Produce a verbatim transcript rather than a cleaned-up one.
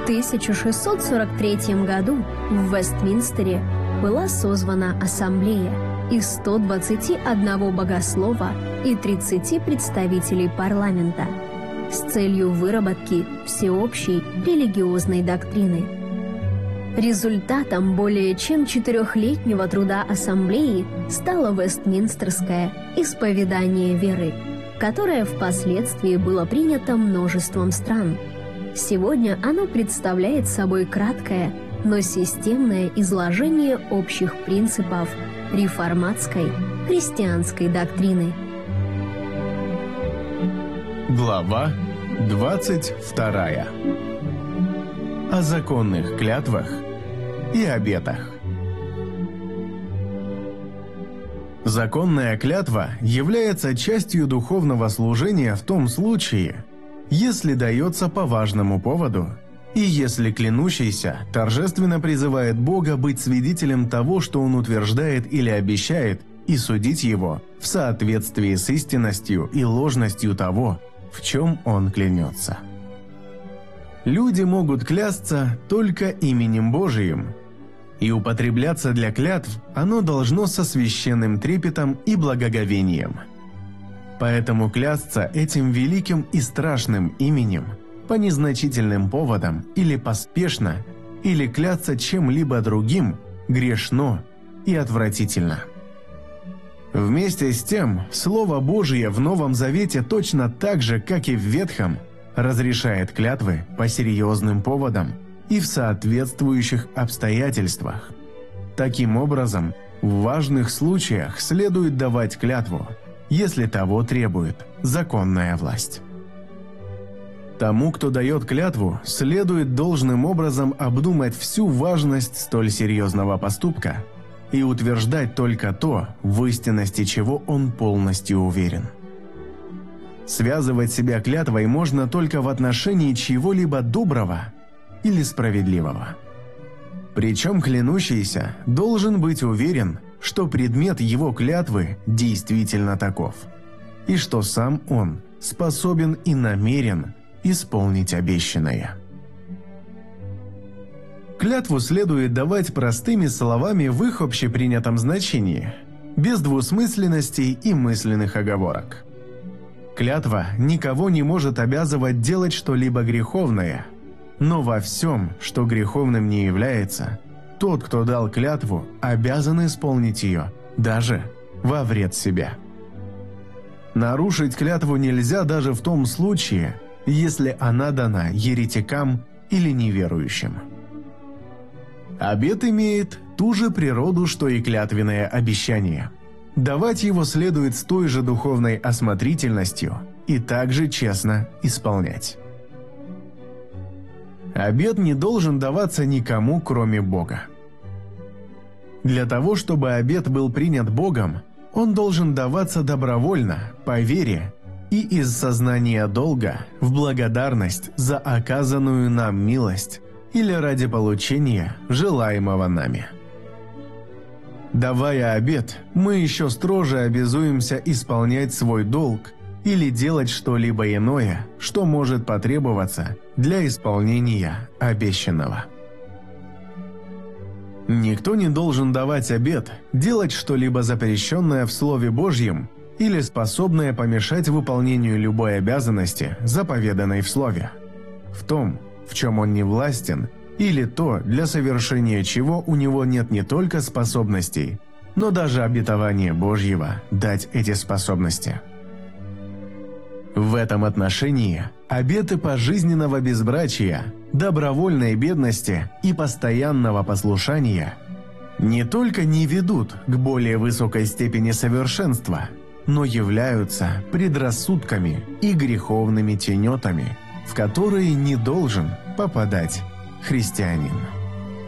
тысяча шестьсот сорок третьем году в Вестминстере была созвана ассамблея из ста двадцати одного богослова и тридцати представителей парламента с целью выработки всеобщей религиозной доктрины. Результатом более чем четырехлетнего труда ассамблеи стало Вестминстерское исповедание веры, которое впоследствии было принято множеством стран. Сегодня оно представляет собой краткое, но системное изложение общих принципов реформатской христианской доктрины. Глава двадцать вторая. О законных клятвах и обетах. Законная клятва является частью духовного служения в том случае, если дается по важному поводу, и если клянущийся торжественно призывает Бога быть свидетелем того, что он утверждает или обещает, и судить его в соответствии с истинностью и ложностью того, в чем он клянется. Люди могут клясться только именем Божиим, и употребляться для клятв оно должно со священным трепетом и благоговением. Поэтому клясться этим великим и страшным именем по незначительным поводам или поспешно, или клясться чем-либо другим грешно и отвратительно. Вместе с тем, Слово Божие в Новом Завете точно так же, как и в Ветхом, разрешает клятвы по серьезным поводам и в соответствующих обстоятельствах. Таким образом, в важных случаях следует давать клятву, если того требует законная власть. Тому, кто дает клятву, следует должным образом обдумать всю важность столь серьезного поступка и утверждать только то, в истинности чего он полностью уверен. Связывать себя клятвой можно только в отношении чего-либо доброго или справедливого. Причем клянущийся должен быть уверен, что предмет его клятвы действительно таков, и что сам он способен и намерен исполнить обещанное. Клятву следует давать простыми словами в их общепринятом значении, без двусмысленностей и мысленных оговорок. Клятва никого не может обязывать делать что-либо греховное, но во всем, что греховным не является, тот, кто дал клятву, обязан исполнить ее, даже во вред себя. Нарушить клятву нельзя даже в том случае, если она дана еретикам или неверующим. Обет имеет ту же природу, что и клятвенное обещание. Давать его следует с той же духовной осмотрительностью и также честно исполнять. Обет не должен даваться никому, кроме Бога. Для того, чтобы обет был принят Богом, он должен даваться добровольно, по вере и из сознания долга в благодарность за оказанную нам милость или ради получения желаемого нами. Давая обет, мы еще строже обязуемся исполнять свой долг или делать что-либо иное, что может потребоваться для исполнения обещанного. Никто не должен давать обет, делать что-либо запрещенное в Слове Божьем или способное помешать выполнению любой обязанности, заповеданной в Слове, в том, в чем он не властен, или то, для совершения чего у него нет не только способностей, но даже обетования Божьего дать эти способности. В этом отношении обеты пожизненного безбрачия, добровольной бедности и постоянного послушания не только не ведут к более высокой степени совершенства, но являются предрассудками и греховными тенетами, в которые не должен попадать христианин.